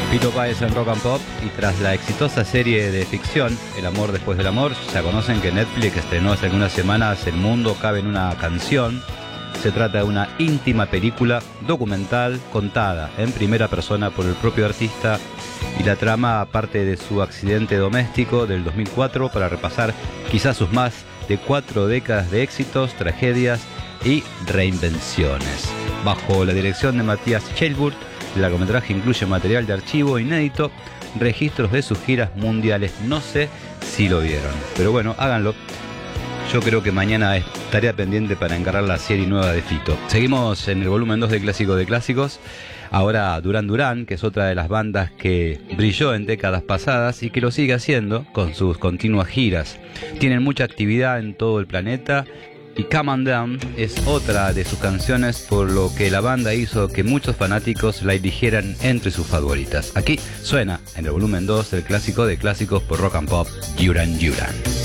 Fito Páez en Rock and Pop, y tras la exitosa serie de ficción El amor después del amor, ya conocen que Netflix estrenó hace algunas semanas El mundo cabe en una canción. Se trata de una íntima película documental contada en primera persona por el propio artista, y la trama parte de su accidente doméstico del 2004 para repasar quizás sus más de 4 décadas de éxitos, tragedias y reinvenciones. Bajo la dirección de Matías Schellburt, el largometraje incluye material de archivo inédito, registros de sus giras mundiales. No sé si lo vieron, pero bueno, háganlo. Yo creo que mañana es tarea pendiente para encarar la serie nueva de Fito. Seguimos en el volumen 2 de Clásico de Clásicos. Ahora Duran Duran, que es otra de las bandas que brilló en décadas pasadas y que lo sigue haciendo con sus continuas giras. Tienen mucha actividad en todo el planeta. Y Come On Down es otra de sus canciones, por lo que la banda hizo que muchos fanáticos la eligieran entre sus favoritas. Aquí suena en el volumen 2 del Clásico de Clásicos por Rock and Pop, Duran Duran.